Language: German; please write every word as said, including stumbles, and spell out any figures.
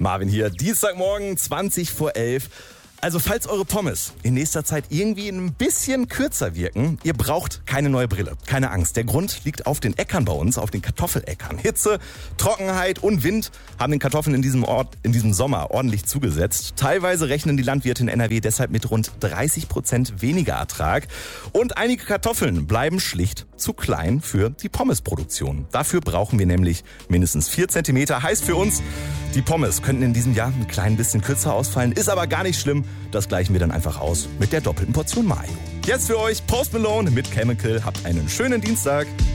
Marvin hier, Dienstagmorgen, zwanzig vor elf. Also falls eure Pommes in nächster Zeit irgendwie ein bisschen kürzer wirken, ihr braucht keine neue Brille. Keine Angst, der Grund liegt auf den Äckern bei uns, auf den Kartoffeläckern. Hitze, Trockenheit und Wind haben den Kartoffeln in diesem Ort, in diesem Sommer ordentlich zugesetzt. Teilweise rechnen die Landwirte in N R W deshalb mit rund dreißig Prozent weniger Ertrag. Und einige Kartoffeln bleiben schlicht zu klein für die Pommesproduktion. Dafür brauchen wir nämlich mindestens vier Zentimeter. Heißt für uns, die Pommes könnten in diesem Jahr ein klein bisschen kürzer ausfallen, ist aber gar nicht schlimm. Das gleichen wir dann einfach aus mit der doppelten Portion Mayo. Jetzt für euch Post Malone mit Chemical. Habt einen schönen Dienstag.